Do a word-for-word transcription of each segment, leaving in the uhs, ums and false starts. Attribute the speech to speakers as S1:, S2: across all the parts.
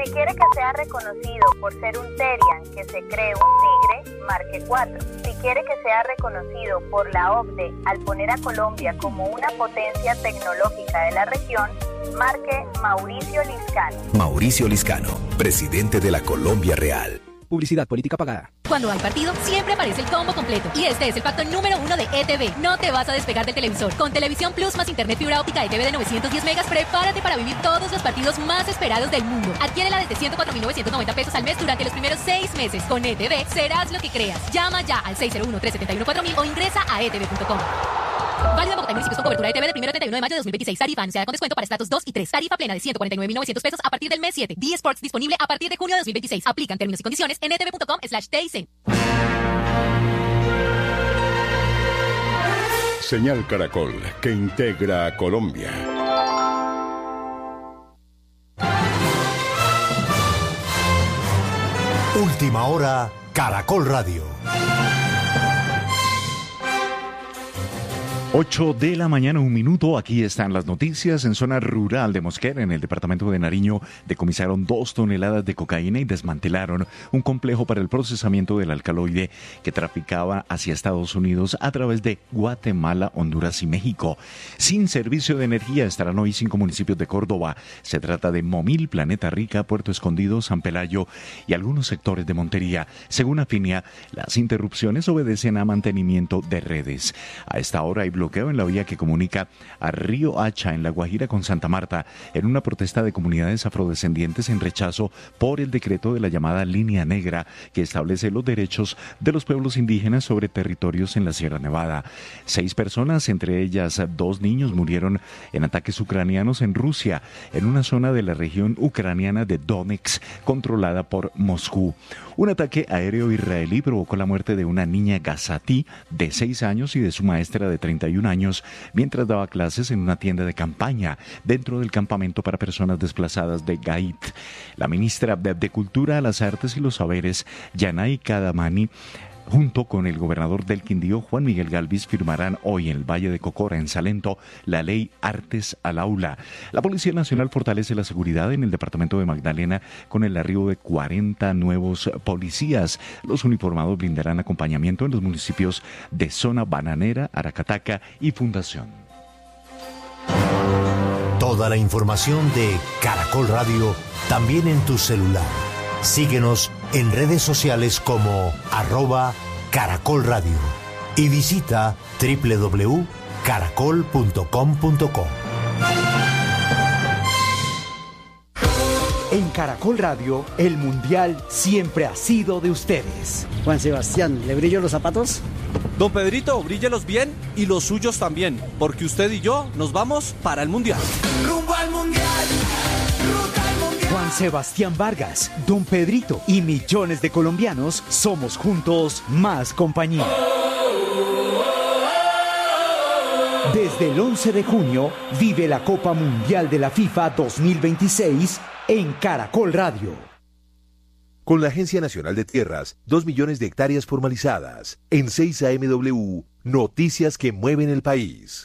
S1: Si quiere que sea reconocido por ser un Terian que se cree un tigre, marque cuatro. Si quiere que sea reconocido por la O C D E al poner a Colombia como una potencia tecnológica de la región, marque Mauricio Liscano.
S2: Mauricio Liscano, presidente de la Colombia Real.
S3: Publicidad política pagada.
S4: Cuando hay partido, siempre aparece el combo completo. Y este es el pacto número uno de E T V. No te vas a despegar del televisor. Con Televisión Plus más Internet fibra óptica E T V de novecientos diez megas, prepárate para vivir todos los partidos más esperados del mundo. Adquiérela desde ciento cuatro mil novecientos noventa pesos al mes durante los primeros seis meses. Con E T V, serás lo que creas. Llama ya al seis cero uno, tres siete uno, cuatro mil o ingresa a e t v punto com. Válido en Bogotá y municipios con cobertura E T V del primero al treinta y uno de mayo de dos mil veintiséis. Tarifa anunciada con descuento para estratos dos y tres. Tarifa plena de ciento cuarenta y nueve mil novecientos pesos a partir del mes siete. D-Sports disponible a partir de junio de dos mil veintiséis. Aplican términos y condiciones en e t v punto com slash t i c.
S5: Señal Caracol, que integra a Colombia.
S6: Última hora, Caracol Radio.
S7: ocho de la mañana, un minuto. Aquí están las noticias. En zona rural de Mosquera, en el departamento de Nariño, decomisaron dos toneladas de cocaína y desmantelaron un complejo para el procesamiento del alcaloide que traficaba hacia Estados Unidos a través de Guatemala, Honduras y México. Sin servicio de energía estarán hoy cinco municipios de Córdoba. Se trata de Momil, Planeta Rica, Puerto Escondido, San Pelayo y algunos sectores de Montería. Según Afinia, las interrupciones obedecen a mantenimiento de redes. A esta hora hay bloqueo en la vía que comunica a Río Hacha en La Guajira con Santa Marta en una protesta de comunidades afrodescendientes en rechazo por el decreto de la llamada Línea Negra que establece los derechos de los pueblos indígenas sobre territorios en la Sierra Nevada. Seis personas, entre ellas dos niños, murieron en ataques ucranianos en Rusia, en una zona de la región ucraniana de Donetsk controlada por Moscú. Un ataque aéreo israelí provocó la muerte de una niña gazatí de seis años y de su maestra de treinta y un años mientras daba clases en una tienda de campaña dentro del campamento para personas desplazadas de Gait. La ministra de Cultura, las Artes y los Saberes, Yanay Kadamani, junto con el gobernador del Quindío, Juan Miguel Galvis, firmarán hoy en el Valle de Cocora, en Salento, la ley Artes al Aula. La Policía Nacional fortalece la seguridad en el departamento de Magdalena con el arribo de cuarenta nuevos policías. Los uniformados brindarán acompañamiento en los municipios de Zona Bananera, Aracataca y Fundación.
S6: Toda la información de Caracol Radio también en tu celular. Síguenos en redes sociales como arroba Caracol Radio y visita doble u doble u doble u punto caracol punto com punto co.
S8: En Caracol Radio, el Mundial siempre ha sido de ustedes.
S9: Juan Sebastián, ¿le brillo los zapatos?
S10: Don Pedrito, bríllelos bien y los suyos también, porque usted y yo nos vamos para el Mundial.
S11: ¡Rumbo al Mundial!
S8: Juan Sebastián Vargas, Don Pedrito y millones de colombianos somos juntos más compañía. Desde el once de junio vive la Copa Mundial de la FIFA dos mil veintiséis en Caracol Radio.
S12: Con la Agencia Nacional de Tierras, dos millones de hectáreas formalizadas. En seis A M W, noticias que mueven el país.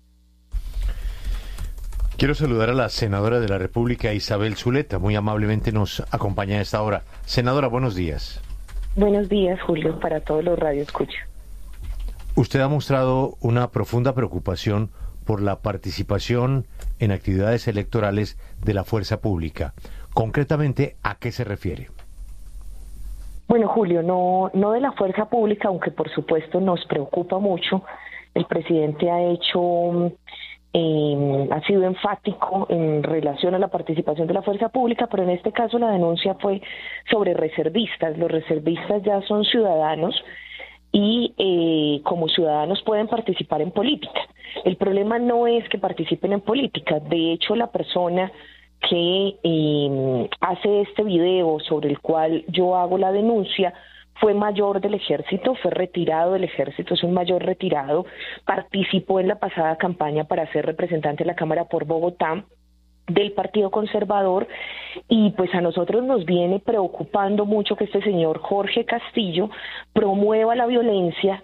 S13: Quiero saludar a la senadora de la República, Isabel Zuleta. Muy amablemente nos acompaña a esta hora. Senadora, buenos días.
S14: Buenos días, Julio, para todos los radioescuchas.
S13: Usted ha mostrado una profunda preocupación por la participación en actividades electorales de la fuerza pública. Concretamente, ¿a qué se refiere?
S14: Bueno, Julio, no, no de la fuerza pública, aunque por supuesto nos preocupa mucho. El presidente ha hecho... Eh, ha sido enfático en relación a la participación de la fuerza pública, pero en este caso la denuncia fue sobre reservistas. Los reservistas ya son ciudadanos y eh, como ciudadanos pueden participar en política. El problema no es que participen en política. De hecho, la persona que eh, hace este video sobre el cual yo hago la denuncia fue mayor del ejército, fue retirado del ejército, es un mayor retirado, participó en la pasada campaña para ser representante de la Cámara por Bogotá del Partido Conservador, y pues a nosotros nos viene preocupando mucho que este señor Jorge Castillo promueva la violencia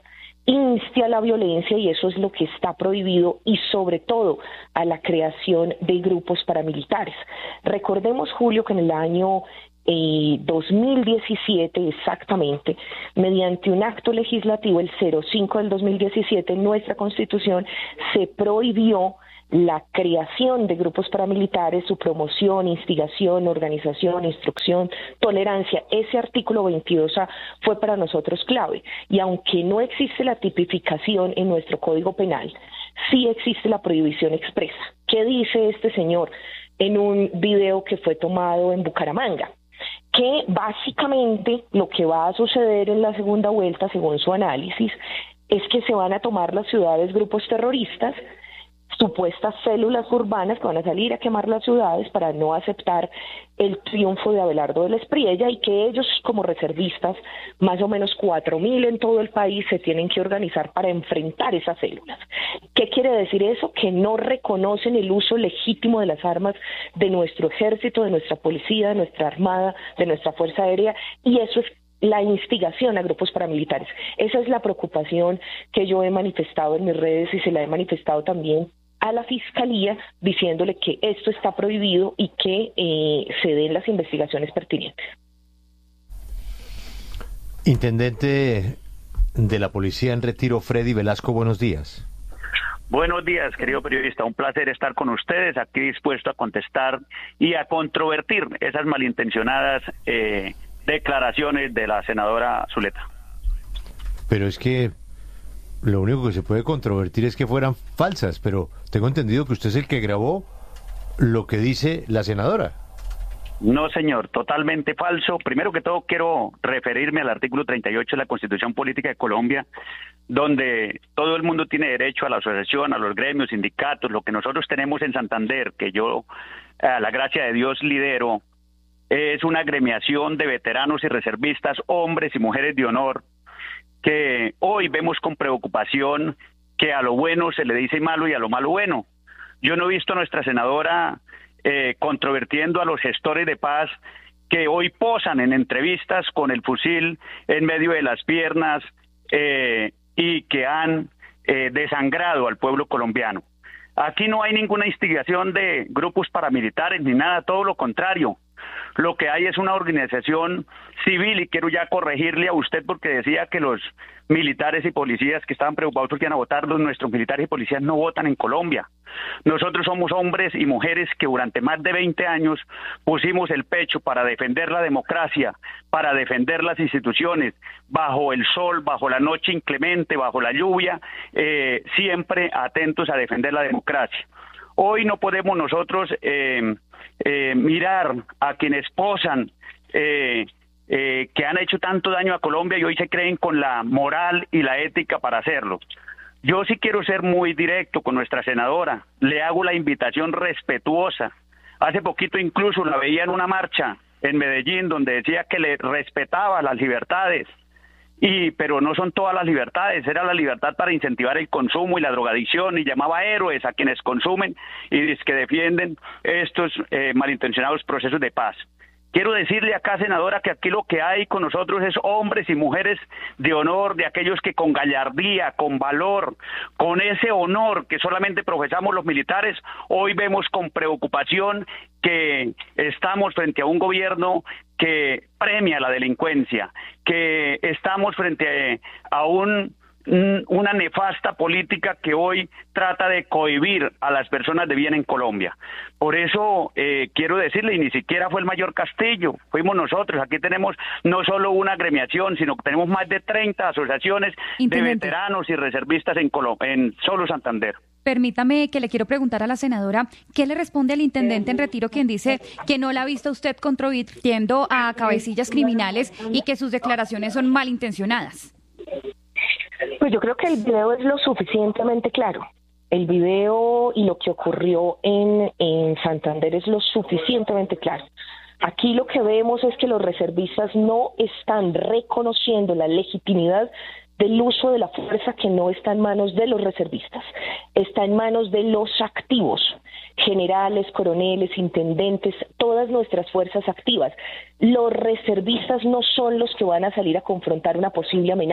S14: inste a la violencia, y eso es lo que está prohibido, y sobre todo a la creación de grupos paramilitares. Recordemos, Julio, que en el año eh, dos mil diecisiete exactamente, mediante un acto legislativo, el cero cinco del dos mil diecisiete, en nuestra Constitución se prohibió la creación de grupos paramilitares, su promoción, instigación, organización, instrucción, tolerancia. Ese artículo veintidós A fue para nosotros clave, y aunque no existe la tipificación en nuestro Código Penal, sí existe la prohibición expresa. ¿Qué dice este señor en un video que fue tomado en Bucaramanga? Que básicamente lo que va a suceder en la segunda vuelta, según su análisis, es que se van a tomar las ciudades grupos terroristas, supuestas células urbanas que van a salir a quemar las ciudades para no aceptar el triunfo de Abelardo de la Espriella, y que ellos, como reservistas, más o menos cuatro mil en todo el país, se tienen que organizar para enfrentar esas células. ¿Qué quiere decir eso? Que no reconocen el uso legítimo de las armas de nuestro ejército, de nuestra policía, de nuestra armada, de nuestra fuerza aérea, y eso es la instigación a grupos paramilitares. Esa es la preocupación que yo he manifestado en mis redes, y se la he manifestado también a la Fiscalía, diciéndole que esto está prohibido y que eh, se den las investigaciones pertinentes.
S13: Intendente de la Policía en Retiro, Freddy Velasco, buenos días.
S3: Buenos días, querido periodista. Un placer estar con ustedes, aquí dispuesto a contestar y a controvertir esas malintencionadas eh, declaraciones de la senadora Zuleta.
S13: Pero es que lo único que se puede controvertir es que fueran falsas, pero tengo entendido que usted es el que grabó lo que dice la senadora.
S3: No, señor, totalmente falso. Primero que todo, quiero referirme al artículo treinta y ocho de la Constitución Política de Colombia, donde todo el mundo tiene derecho a la asociación, a los gremios, sindicatos. Lo que nosotros tenemos en Santander, que yo, a la gracia de Dios, lidero, es una agremiación de veteranos y reservistas, hombres y mujeres de honor, que hoy vemos con preocupación que a lo bueno se le dice malo y a lo malo bueno. Yo no he visto a nuestra senadora eh, controvertiendo a los gestores de paz que hoy posan en entrevistas con el fusil en medio de las piernas eh, y que han eh, desangrado al pueblo colombiano. Aquí no hay ninguna instigación de grupos paramilitares ni nada, todo lo contrario. Lo que hay es una organización civil, y quiero ya corregirle a usted porque decía que los militares y policías que estaban preocupados porque iban a votar, los nuestros militares y policías no votan en Colombia. Nosotros somos hombres y mujeres que durante más de veinte años pusimos el pecho para defender la democracia, para defender las instituciones, bajo el sol, bajo la noche inclemente, bajo la lluvia, eh, siempre atentos a defender la democracia. Hoy no podemos nosotros eh, eh, mirar a quienes posan eh, eh, que han hecho tanto daño a Colombia y hoy se creen con la moral y la ética para hacerlo. Yo sí quiero ser muy directo con nuestra senadora, le hago la invitación respetuosa. Hace poquito incluso la veía en una marcha en Medellín donde decía que le respetaba las libertades. Y pero no son todas las libertades, era la libertad para incentivar el consumo y la drogadicción, y llamaba héroes a quienes consumen y que defienden estos eh, malintencionados procesos de paz. Quiero decirle acá, senadora, que aquí lo que hay con nosotros es hombres y mujeres de honor, de aquellos que con gallardía, con valor, con ese honor que solamente profesamos los militares, hoy vemos con preocupación que estamos frente a un gobierno que premia la delincuencia, que estamos frente a un una nefasta política que hoy trata de cohibir a las personas de bien en Colombia. Por eso eh, quiero decirle, y ni siquiera fue el Mayor Castillo, fuimos nosotros. Aquí tenemos no solo una agremiación, sino que tenemos más de treinta asociaciones Intendente. de veteranos y reservistas en, Colo- en solo Santander.
S11: Permítame que le quiero preguntar a la senadora, ¿qué le responde al intendente en retiro quien dice que no la ha visto usted contribuyendo a cabecillas criminales y que sus declaraciones son malintencionadas?
S14: Pues yo creo que el video es lo suficientemente claro. El video y lo que ocurrió en, en Santander es lo suficientemente claro. Aquí lo que vemos es que los reservistas no están reconociendo la legitimidad del uso de la fuerza, que no está en manos de los reservistas, está en manos de los activos, generales, coroneles, intendentes, todas nuestras fuerzas activas. Los reservistas no son los que van a salir a confrontar una posible amenaza.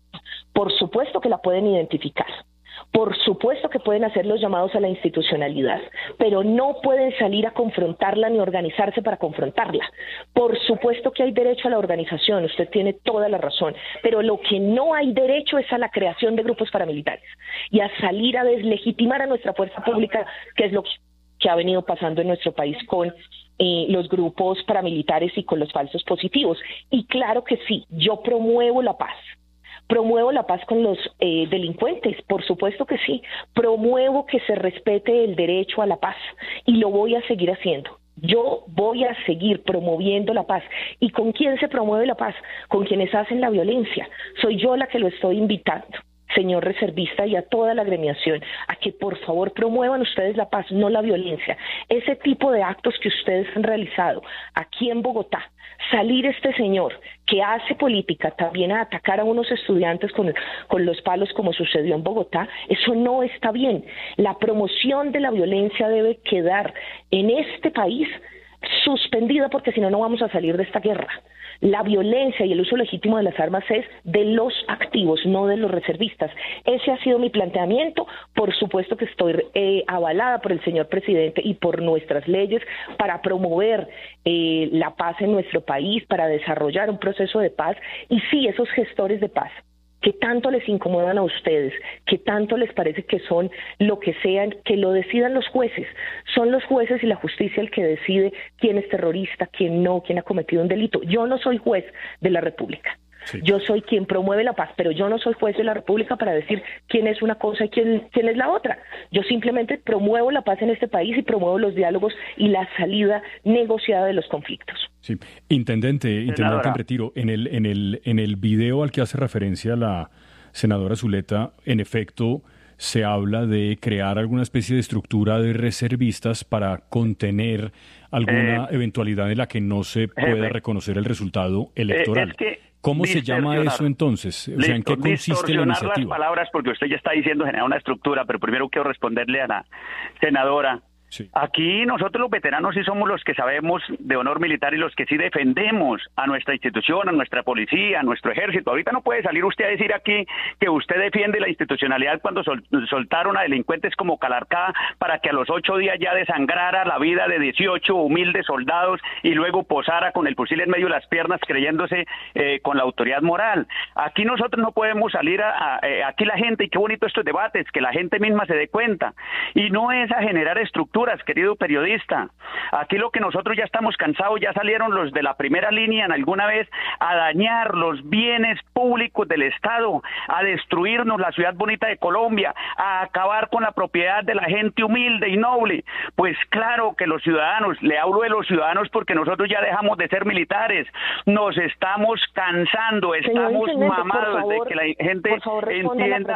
S14: Por supuesto que la pueden identificar. Por supuesto que pueden hacer los llamados a la institucionalidad, pero no pueden salir a confrontarla ni organizarse para confrontarla. Por supuesto que hay derecho a la organización, usted tiene toda la razón, pero lo que no hay derecho es a la creación de grupos paramilitares y a salir a deslegitimar a nuestra fuerza pública, que es lo que ha venido pasando en nuestro país con eh, los grupos paramilitares y con los falsos positivos. Y claro que sí, yo promuevo la paz. Promuevo la paz con los eh, delincuentes, por supuesto que sí. Promuevo que se respete el derecho a la paz y lo voy a seguir haciendo. Yo voy a seguir promoviendo la paz. ¿Y con quién se promueve la paz? Con quienes hacen la violencia. Soy yo la que lo estoy invitando, señor reservista, y a toda la agremiación, a que por favor promuevan ustedes la paz, no la violencia. Ese tipo de actos que ustedes han realizado aquí en Bogotá, salir este señor que hace política también a atacar a unos estudiantes con, con los palos como sucedió en Bogotá, eso no está bien. La promoción de la violencia debe quedar en este país suspendida, porque si no, no vamos a salir de esta guerra. La violencia y el uso legítimo de las armas es de los activos, no de los reservistas. Ese ha sido mi planteamiento. Por supuesto que estoy eh, avalada por el señor presidente y por nuestras leyes para promover eh, la paz en nuestro país, para desarrollar un proceso de paz. Y sí, esos gestores de paz que tanto les incomodan a ustedes, que tanto les parece que son lo que sean, que lo decidan los jueces. Son los jueces y la justicia el que decide quién es terrorista, quién no, quién ha cometido un delito. Yo no soy juez de la República. Sí. Yo soy quien promueve la paz, pero yo no soy juez de la República para decir quién es una cosa y quién, quién es la otra. Yo simplemente promuevo la paz en este país y promuevo los diálogos y la salida negociada de los conflictos.
S15: Sí, intendente, intendente en retiro, en el, en el, en el video al que hace referencia la senadora Zuleta, en efecto, se habla de crear alguna especie de estructura de reservistas para contener alguna eh, eventualidad en la que no se pueda jefe, reconocer el resultado electoral. Eh, es que ¿Cómo se llama eso entonces? O sea, ¿en qué consiste la iniciativa?
S3: Las palabras, porque usted ya está diciendo generar una estructura, pero primero quiero responderle a la senadora. Sí. Aquí nosotros los veteranos sí somos los que sabemos de honor militar y los que sí defendemos a nuestra institución, a nuestra policía, a nuestro ejército. Ahorita no puede salir usted a decir aquí que usted defiende la institucionalidad cuando sol, soltaron a delincuentes como Calarcá para que a los ocho días ya desangrara la vida de dieciocho humildes soldados y luego posara con el fusil en medio de las piernas creyéndose eh, con la autoridad moral. Aquí nosotros no podemos salir a, a, a aquí la gente, y qué bonito estos debates, que la gente misma se dé cuenta, y no es a generar estructuras, querido periodista. Aquí lo que nosotros ya estamos cansados, ya salieron los de la primera línea en alguna vez a dañar los bienes públicos del Estado, a destruirnos la ciudad bonita de Colombia, a acabar con la propiedad de la gente humilde y noble. Pues claro que los ciudadanos, le hablo de los ciudadanos porque nosotros ya dejamos de ser militares, nos estamos cansando, estamos mamados de que la gente
S14: por favor,
S3: entienda.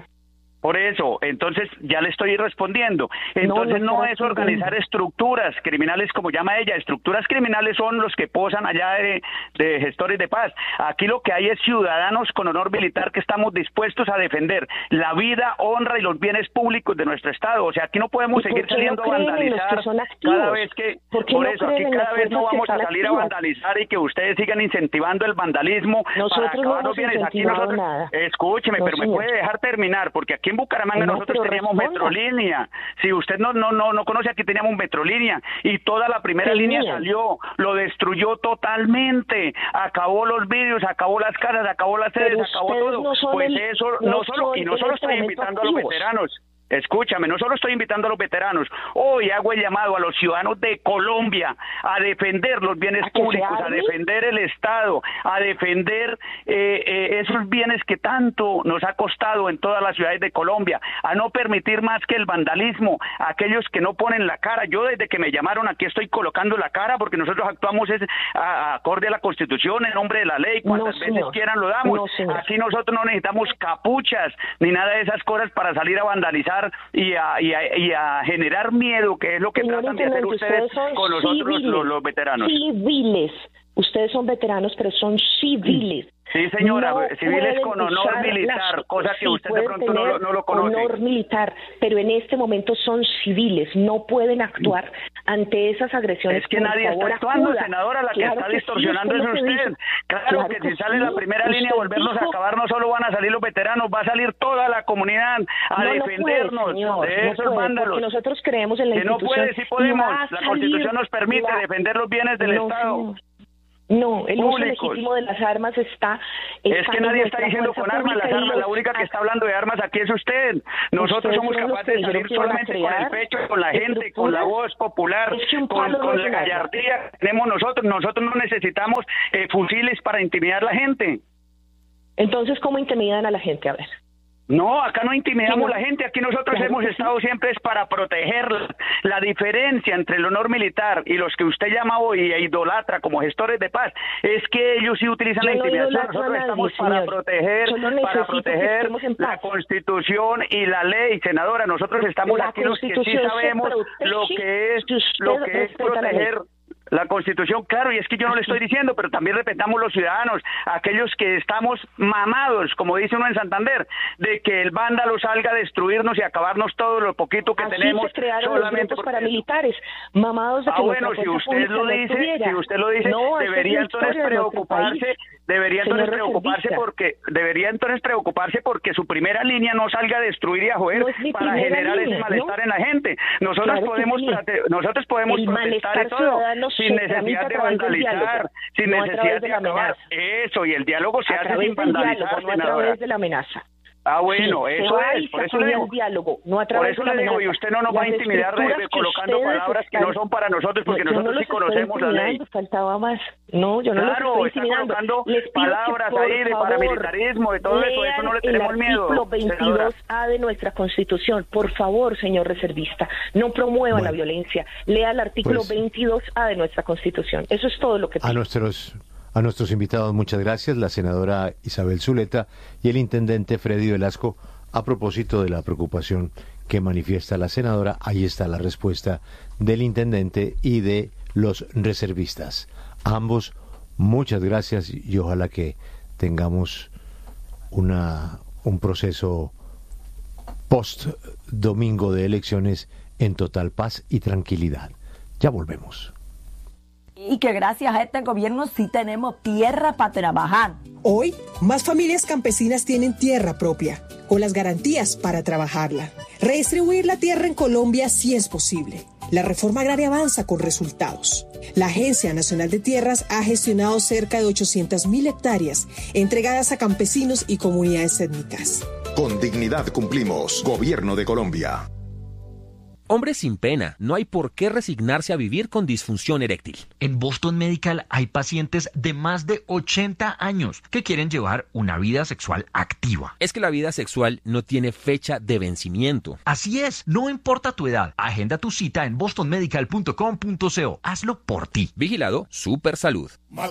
S3: Por eso, entonces ya le estoy respondiendo. Entonces no, no, no es organizar estructuras criminales como llama ella. Estructuras criminales son los que posan allá de, de gestores de paz. Aquí lo que hay es ciudadanos con honor militar que estamos dispuestos a defender la vida, honra y los bienes públicos de nuestro Estado. O sea, aquí no podemos seguir saliendo
S14: no
S3: a vandalizar
S14: cada
S3: vez que...
S14: ¿Por,
S3: por
S14: no
S3: eso, aquí cada vez no vamos a salir activas? a vandalizar y que ustedes sigan incentivando el vandalismo.
S14: Nosotros
S3: para
S14: no hemos
S3: bienes. Aquí
S14: incentivado
S3: nosotros,
S14: nada.
S3: Escúcheme,
S14: no,
S3: pero
S14: señor.
S3: me puede dejar terminar, porque aquí en Bucaramanga
S14: no,
S3: nosotros teníamos
S14: responda.
S3: Metrolínea. Si usted no no no no conoce, aquí teníamos Metrolínea y toda la primera
S14: Tenía.
S3: línea salió, lo destruyó totalmente, acabó los vídeos, acabó las casas, acabó las sedes, acabó todo.
S14: No
S3: pues
S14: el,
S3: eso
S14: no
S3: no solo y no solo estoy invitando activos. a los veteranos. Escúchame, no solo estoy invitando a los veteranos, hoy hago el llamado a los ciudadanos de Colombia a defender los bienes públicos, a defender el Estado, a defender eh, eh, esos bienes que tanto nos ha costado en todas las ciudades de Colombia, a no permitir más que el vandalismo, a aquellos que no ponen la cara. Yo desde que me llamaron aquí estoy colocando la cara porque nosotros actuamos es a, a acorde a la Constitución, en nombre de la ley, cuantas
S14: no,
S3: veces quieran lo damos.
S14: No,
S3: aquí nosotros no necesitamos capuchas ni nada de esas cosas para salir a vandalizar Y a, y, a, y a generar miedo, que es lo que
S14: Señor
S3: tratan de hacer ustedes, ustedes con nosotros los, los, los veteranos.
S14: Civiles. Ustedes son veteranos, pero son civiles.
S3: Sí, señora,
S14: no
S3: civiles con honor militar,
S14: las,
S3: cosa que
S14: sí,
S3: usted de pronto no, no lo conoce.
S14: Honor militar, pero en este momento son civiles, no pueden actuar ante esas agresiones.
S3: Es que nadie
S14: favor,
S3: está actuando,
S14: acuda.
S3: senadora, la que
S14: Claro
S3: está
S14: que
S3: distorsionando
S14: sí,
S3: es
S14: usted lo que
S3: usted.
S14: dijo.
S3: Claro,
S14: Claro
S3: que
S14: que
S3: si sale
S14: sí,
S3: la primera
S14: usted
S3: línea a volvernos
S14: dijo-
S3: a acabar, no solo van a salir los veteranos, va a salir toda la comunidad a
S14: No, no
S3: defendernos
S14: puede, señor,
S3: de
S14: no
S3: esos
S14: puede,
S3: vándalos.
S14: porque nosotros creemos en la
S3: que no
S14: institución.
S3: puede, sí podemos.
S14: y va a
S3: La
S14: salir
S3: Constitución nos permite
S14: la-
S3: defender los bienes del
S14: No,
S3: Estado.
S14: señor. No, el uso
S3: Públicos.
S14: legítimo de las armas está...
S3: Es
S14: está
S3: que
S14: en
S3: nadie está
S14: nuestra
S3: diciendo
S14: fuerza
S3: con armas, las
S14: pública y
S3: armas, la
S14: los-
S3: única que está hablando de armas aquí es usted. Nosotros
S14: Ustedes
S3: somos
S14: fueron los
S3: capaces
S14: que
S3: de salir
S14: dijeron que iban a
S3: solamente con el
S14: crear
S3: pecho, con la gente, con la
S14: estructuras.
S3: voz popular,
S14: Es que un
S3: con,
S14: palo no
S3: con
S14: es
S3: la
S14: un arma.
S3: gallardía que tenemos nosotros. Nosotros no necesitamos eh, fusiles para intimidar a la gente.
S14: Entonces, ¿cómo intimidan a la gente? A ver.
S3: No, acá no intimidamos
S14: Sí,
S3: a la gente, aquí nosotros
S14: claro
S3: hemos
S14: que sí.
S3: estado siempre es para protegerla. La diferencia entre el honor militar y los que usted llama hoy e idolatra como gestores de paz es que ellos sí utilizan
S14: Yo
S3: la
S14: no
S3: intimidación.
S14: idolatro a
S3: Nosotros
S14: nadie,
S3: estamos para
S14: señor.
S3: proteger,
S14: Yo no
S3: para
S14: necesito que
S3: proteger
S14: estemos en
S3: la
S14: paz.
S3: Constitución y la ley, senadora. Nosotros estamos
S14: La
S3: aquí los que sí
S14: Constitución se
S3: sabemos
S14: protege
S3: lo que es
S14: si usted
S3: lo que es
S14: respeta la ley.
S3: proteger. La Constitución, claro, y es que yo no le estoy diciendo, pero también respetamos los ciudadanos, aquellos que estamos mamados, como dice uno en Santander, de que el vándalo salga a destruirnos y acabarnos todo lo poquito que
S14: Así
S3: tenemos
S14: se crearon los
S3: solamente
S14: grupos
S3: porque-
S14: paramilitares, mamados de
S3: Ah,
S14: que
S3: bueno,
S14: nuestra
S3: si
S14: fuerza
S3: usted
S14: pública
S3: lo
S14: no
S3: dice,
S14: estuviera.
S3: si usted lo dice,
S14: No, esa es
S3: debería
S14: la
S3: entonces
S14: historia de nuestro
S3: preocuparse,
S14: país,
S3: debería entonces
S14: señor
S3: preocuparse
S14: reservista.
S3: porque debería entonces preocuparse porque su primera línea no salga a destruir y a joder
S14: No es mi
S3: para
S14: primera
S3: generar
S14: línea,
S3: ese malestar
S14: ¿no?
S3: en la gente. Nosotros
S14: Claro que
S3: podemos
S14: sí.
S3: trate- nosotros podemos
S14: El
S3: protestar y
S14: malestar
S3: todo
S14: ciudadano
S3: sin
S14: se
S3: necesidad
S14: tramita a
S3: de
S14: través del
S3: vandalizar,
S14: diálogo,
S3: sin
S14: no a
S3: necesidad
S14: través
S3: de
S14: de la
S3: acabar.
S14: amenaza.
S3: Eso, y el diálogo se
S14: A
S3: hace
S14: través
S3: sin
S14: del
S3: vandalizar,
S14: diálogo, no a
S3: senadora.
S14: través de la amenaza.
S3: Ah, bueno,
S14: Sí, se
S3: eso
S14: va
S3: es,
S14: y
S3: por
S14: se
S3: eso le
S14: apoya
S3: digo.
S14: el diálogo, no a
S3: Por
S14: través
S3: eso
S14: de la
S3: le digo, y
S14: amenaza.
S3: usted no nos va a
S14: Las
S3: intimidar de- de
S14: estructuras que
S3: colocando
S14: ustedes
S3: palabras que
S14: están-
S3: no son para nosotros, porque
S14: yo no
S3: nosotros
S14: los
S3: sí
S14: estoy
S3: conocemos la ley.
S14: intimidando, faltaba más. No, yo no
S3: Claro,
S14: los estoy
S3: está
S14: intimidando.
S3: colocando
S14: Les pido
S3: palabras
S14: que, por
S3: ahí de
S14: favor,
S3: paramilitarismo, de todo eso, eso no le tenemos
S14: lean
S3: miedo,
S14: el artículo veintidós A de nuestra Constitución. Por favor, señor reservista, no promueva
S13: Bueno.
S14: la violencia. Lea el artículo
S13: Pues-
S14: veintidós A de nuestra Constitución. Eso es todo lo que
S13: A
S14: pido.
S13: nuestros, a nuestros invitados, muchas gracias, la senadora Isabel Zuleta y el intendente Freddy Velasco. A propósito de la preocupación que manifiesta la senadora, ahí está la respuesta del intendente y de los reservistas. A ambos, muchas gracias y ojalá que tengamos una, un proceso post domingo de elecciones en total paz y tranquilidad. Ya volvemos.
S16: Y que gracias a este gobierno sí tenemos tierra para trabajar.
S17: Hoy, más familias campesinas tienen tierra propia, con las garantías para trabajarla. Redistribuir la tierra en Colombia sí es posible. La reforma agraria avanza con resultados. La Agencia Nacional de Tierras ha gestionado cerca de ochocientas mil hectáreas entregadas a campesinos y comunidades étnicas.
S2: Con dignidad cumplimos. Gobierno de Colombia.
S18: Hombre sin pena, no hay por qué resignarse a vivir con disfunción eréctil.
S19: En Boston Medical hay pacientes de más de ochenta años que quieren llevar una vida sexual activa.
S18: Es que la vida sexual no tiene fecha de vencimiento.
S19: Así es, no importa tu edad. Agenda tu cita en boston medical punto com punto co. Hazlo por ti.
S18: Vigilado Super Salud.